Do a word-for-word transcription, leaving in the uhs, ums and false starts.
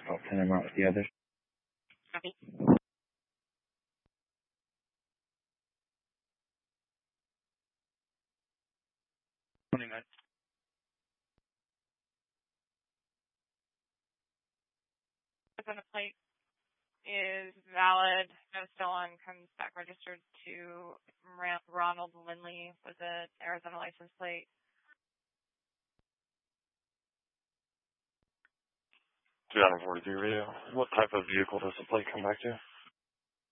I'll send them out with the others. Copy. Morning, guys. The plate is valid. No stolen. Comes back registered to Ronald Lindley with an Arizona license plate. two forty-three radio. What type of vehicle does the plate come back to?